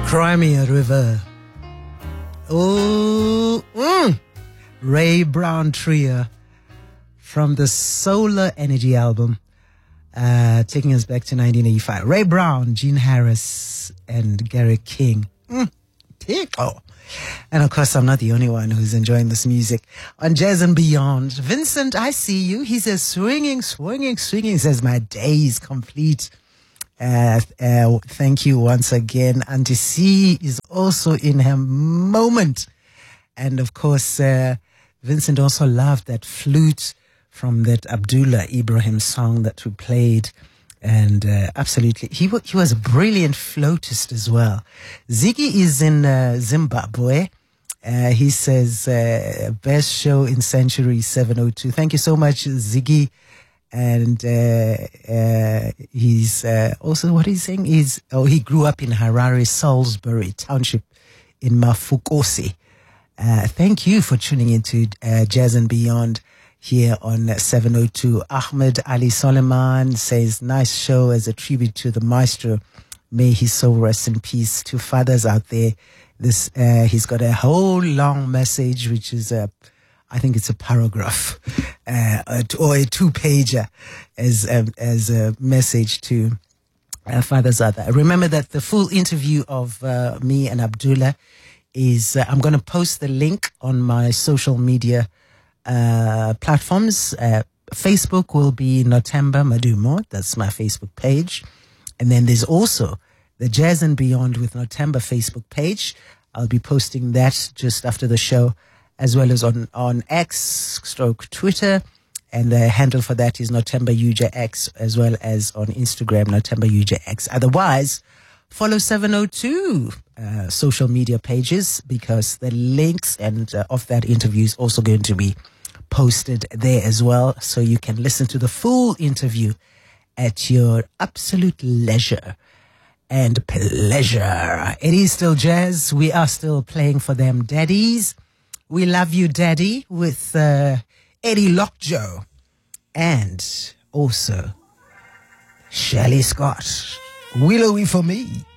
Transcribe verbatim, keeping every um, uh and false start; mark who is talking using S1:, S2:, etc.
S1: Crimea River. Oh, mm. Ray Brown Trio from the Solar Energy album, uh, taking us back to nineteen eighty-five. Ray Brown, Gene Harris, and Gary King. Mm. Oh. And of course, I'm not the only one who's enjoying this music. On Jazz and Beyond, Vincent, I see you. He says, swinging, swinging, swinging. He says, my day is complete. Uh, uh, thank you once again. Auntie C is also in her moment. And of course, uh, Vincent also loved that flute from that Abdullah Ibrahim song that we played. And uh, absolutely, he, w- he was a brilliant flautist as well. Ziggy is in uh, Zimbabwe. Uh, he says, uh, best show in Century seven oh two. Thank you so much, Ziggy. And uh, uh, he's uh, also, what he's saying is, oh, he grew up in Harare, Salisbury Township in Mafukosi. Uh, thank you for tuning into uh, Jazz and Beyond here on seven oh two. Ahmed Ali Soleiman says, nice show as a tribute to the maestro. May his soul rest in peace. To fathers out there, this uh, he's got a whole long message, which is a I think it's a paragraph uh, or a two-pager as a, as a message to uh, fathers out there. Remember that the full interview of uh, me and Abdullah is, uh, I'm going to post the link on my social media uh, platforms. Uh, Facebook will be Notemba Madumo. That's my Facebook page. And then there's also the Jazz and Beyond with Notemba Facebook page. I'll be posting that just after the show, as well as on, on X stroke Twitter. And the handle for that is Notemba U J X, as well as on Instagram, Notemba U J X. Otherwise, follow seven oh two uh, social media pages, because the links and uh, of that interview is also going to be posted there as well. So you can listen to the full interview at your absolute leisure and pleasure. It is still jazz. We are still playing for them daddies. We Love You, Daddy, with uh, Eddie Lockjaw, and also Shelley Scott, Willowy for Me.